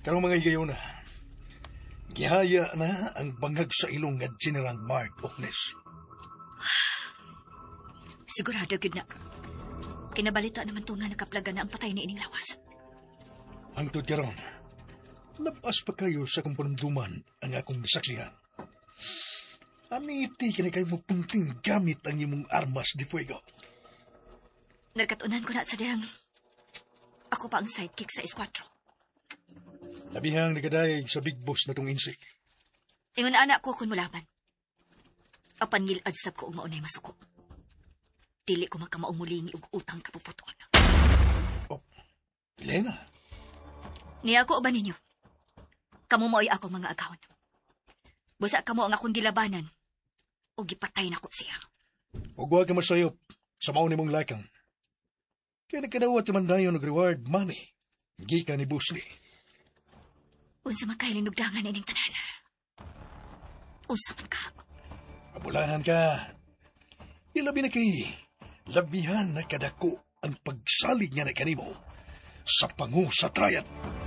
Karong mga igayon na, gihaya na ang bangag sa ilong nga General Mark Oknes. Sigurado gud na. Kinabalita naman to nga nakaplaga na ang patay ni ining lawas. Hangtod karon, labas pa kayo sa kumpanumduman ang akong nasaksihan. Amiti ka na kayo magpunting gamit ang imong armas de fuego. Nagkatunan ko na sa diyang ako pa ang sidekick sa esquadro. Labihang nagadayag sa big boss na tong insik. Ingon anak ko kung mulaban. Apan ngilad sab ko umaunay masuko. Dili ko magkamaumulingi og utang kapuputuan. Oh, Elena. Niya ko uban ninyo. Kamu mo'y akong mga agawon. Busa kamo ang akong gilabanan o gipatay na ko siya. Huwag huwag ka masayop sa mauni mong lakang. Kaya nagkadawat naman dayon ng reward money. Gika ni Busli. Unsa man kayo linugdangan ining tanan. Unsa man ka. Mabulahan ka. Ilabi na kay labihan na kadako ang pagsalig nga na kanimo sa pangu sa trayat.